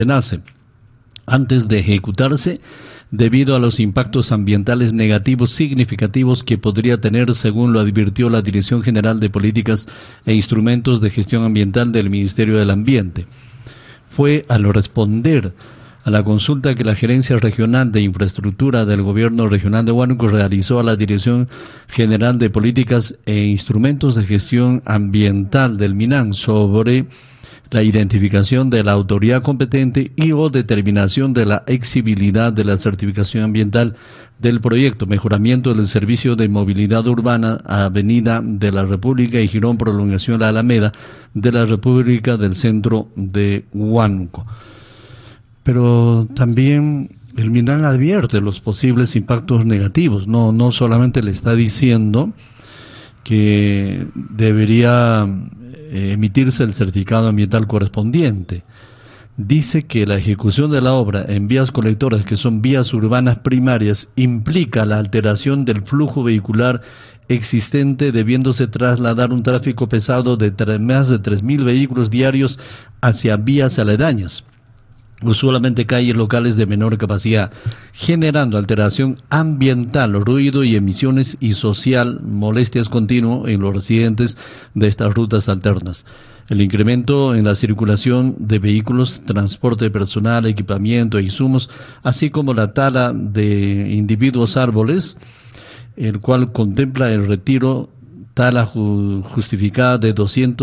nace antes de ejecutarse debido a los impactos ambientales negativos significativos que podría tener, según lo advirtió la Dirección General de Políticas e Instrumentos de Gestión Ambiental del Ministerio del Ambiente. Fue al responder a la consulta que la Gerencia Regional de Infraestructura del Gobierno Regional de Huánuco realizó a la Dirección General de Políticas e Instrumentos de Gestión Ambiental del MINAM sobre la identificación de la autoridad competente y o determinación de la exigibilidad de la certificación ambiental del proyecto Mejoramiento del Servicio de Movilidad Urbana Avenida de la República y Girón Prolongación La Alameda de la República del Centro de Huánuco. Pero también el MINAM advierte los posibles impactos negativos, no solamente le está diciendo que debería emitirse el certificado ambiental correspondiente. Dice que la ejecución de la obra en vías colectoras, que son vías urbanas primarias, implica la alteración del flujo vehicular existente, debiéndose trasladar un tráfico pesado de más de 3.000 vehículos diarios hacia vías aledañas, usualmente calles locales de menor capacidad, generando alteración ambiental, ruido y emisiones y social, molestias continuas en los residentes de estas rutas alternas. El incremento en la circulación de vehículos, transporte personal, equipamiento e insumos, así como la tala de individuos árboles, el cual contempla el retiro, tala justificada de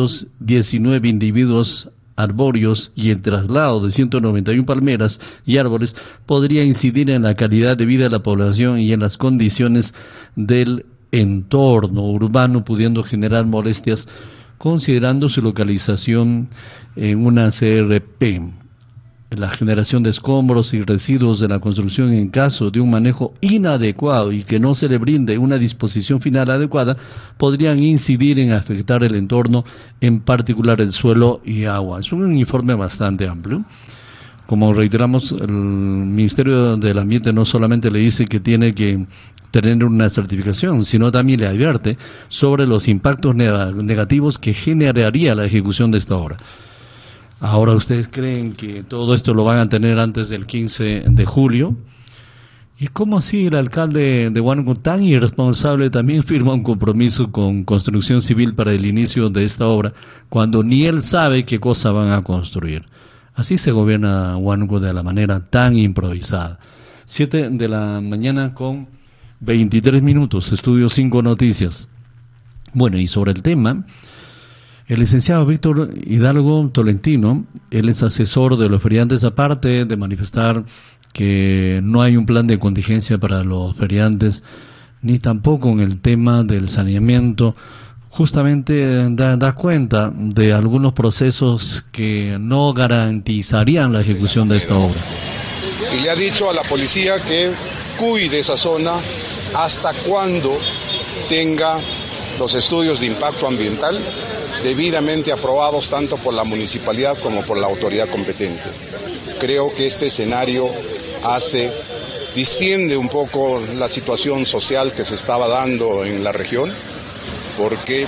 219 individuos arbóreos y el traslado de 191 palmeras y árboles podría incidir en la calidad de vida de la población y en las condiciones del entorno urbano, pudiendo generar molestias considerando su localización en una CRP. La generación de escombros y residuos de la construcción en caso de un manejo inadecuado y que no se le brinde una disposición final adecuada podrían incidir en afectar el entorno, en particular el suelo y agua. Es un informe bastante amplio. Como reiteramos, el Ministerio del Ambiente no solamente le dice que tiene que tener una certificación, sino también le advierte sobre los impactos negativos que generaría la ejecución de esta obra. Ahora, ¿ustedes creen que todo esto lo van a tener antes del 15 de julio? ¿Y cómo así el alcalde de Huánuco, tan irresponsable, también firma un compromiso con Construcción Civil para el inicio de esta obra, cuando ni él sabe qué cosa van a construir? Así se gobierna Huánuco de la manera tan improvisada. 7 de la mañana con 23 minutos, Estudio 5 Noticias. Bueno, y sobre el tema, el licenciado Víctor Hidalgo Tolentino, él es asesor de los feriantes, aparte de manifestar que no hay un plan de contingencia para los feriantes, ni tampoco en el tema del saneamiento. Justamente da cuenta de algunos procesos que no garantizarían la ejecución de esta obra. Y le ha dicho a la policía que cuide esa zona hasta cuando tenga los estudios de impacto ambiental debidamente aprobados tanto por la municipalidad como por la autoridad competente. Creo que este escenario distiende un poco la situación social que se estaba dando en la región, porque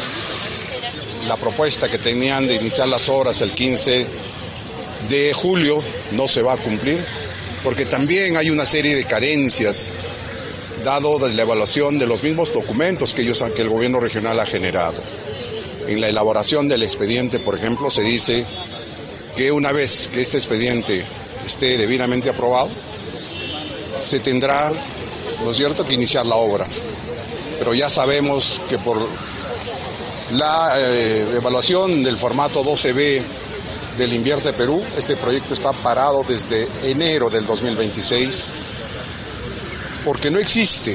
la propuesta que tenían de iniciar las obras el 15 de julio no se va a cumplir, porque también hay una serie de carencias, dado de la evaluación de los mismos documentos que el gobierno regional ha generado. En la elaboración del expediente, por ejemplo, se dice que una vez que este expediente esté debidamente aprobado, se tendrá, ¿no es cierto?, que iniciar la obra. Pero ya sabemos que por la evaluación del formato 12B del Invierte Perú, este proyecto está parado desde enero del 2026, porque no existe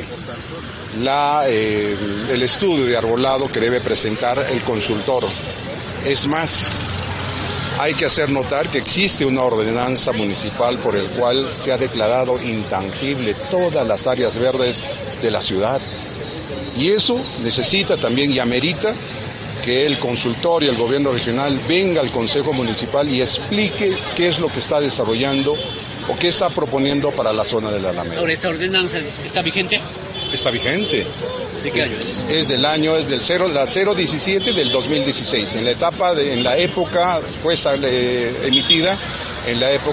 el estudio de arbolado que debe presentar el consultor. Es más, hay que hacer notar que existe una ordenanza municipal por el cual se ha declarado intangible todas las áreas verdes de la ciudad. Y eso necesita también y amerita que el consultor y el gobierno regional venga al Consejo Municipal y explique qué es lo que está desarrollando o qué está proponiendo para la zona de la Alameda. ¿Ahora esta ordenanza está vigente? Está vigente. ¿De qué año es? Es del 017 del 2016. En la época después emitida en la época